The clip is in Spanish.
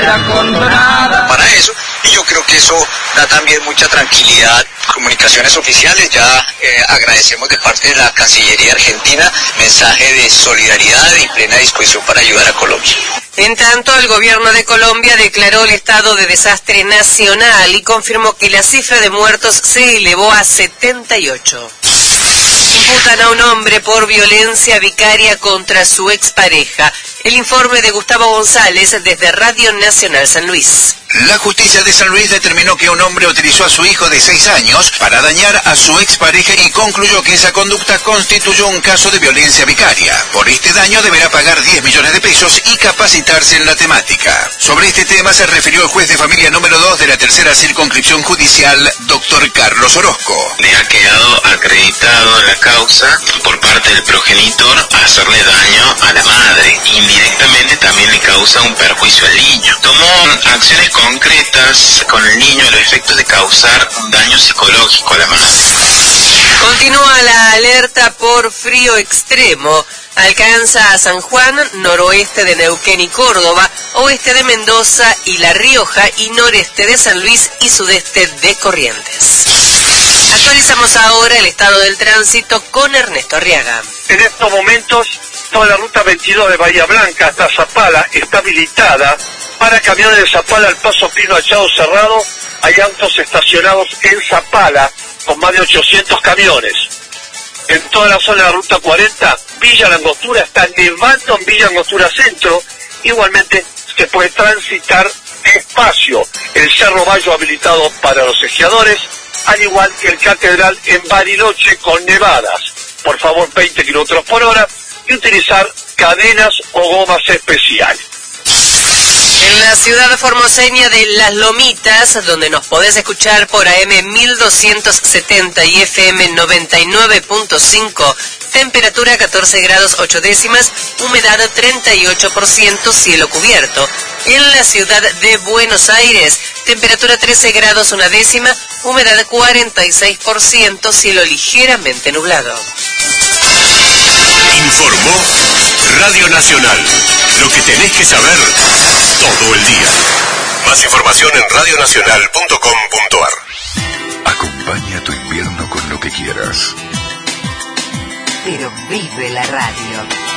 bandera condonada. Para eso, y yo creo que eso da también mucha tranquilidad. Comunicaciones oficiales, ya agradecemos de parte de la Cancillería Argentina mensaje de solidaridad y plena disposición para ayudar a Colombia. En tanto, el gobierno de Colombia declaró el estado de desastre nacional y confirmó que la cifra de muertos se elevó a 78. Imputan a un hombre por violencia vicaria contra su expareja. El informe de Gustavo González desde Radio Nacional San Luis. La justicia de San Luis determinó que un hombre utilizó a su hijo de 6 años para dañar a su expareja y concluyó que esa conducta constituyó un caso de violencia vicaria. Por este daño deberá pagar 10 millones de pesos y capacitarse en la temática. Sobre este tema se refirió el juez de familia número 2 de la tercera circunscripción judicial, doctor Carlos Orozco. Le ha quedado acreditado en la causa por parte del progenitor hacerle daño a la madre. Indirectamente también le causa un perjuicio al niño. Tomó acciones concretas con el niño a los efectos de causar un daño psicológico a la madre. Continúa la alerta por frío extremo. Alcanza a San Juan, noroeste de Neuquén y Córdoba, oeste de Mendoza y La Rioja y noreste de San Luis y sudeste de Corrientes. Actualizamos ahora el estado del tránsito con Ernesto Arriaga. En estos momentos, toda la ruta 22 de Bahía Blanca hasta Zapala está habilitada para camiones de Zapala al Paso Pino Achado cerrado. Hay autos estacionados en Zapala con más de 800 camiones. En toda la zona de la ruta 40, Villa Langostura, está nevando en Villa Langostura Centro. Igualmente se puede transitar despacio el Cerro Bayo habilitado para los esquiadores, al igual que el Catedral en Bariloche con nevadas. Por favor, 20 kilómetros por hora y utilizar cadenas o gomas especiales. En la ciudad formoseña de Las Lomitas, donde nos podés escuchar por AM 1270 y FM 99.5, temperatura 14 grados 8 décimas, humedad 38%, cielo cubierto. En la ciudad de Buenos Aires, temperatura 13 grados 1 décima, humedad 46%, cielo ligeramente nublado. Informó Radio Nacional. Lo que tenés que saber todo el día. Más información en radionacional.com.ar. Acompaña tu invierno con lo que quieras. Pero vive la radio.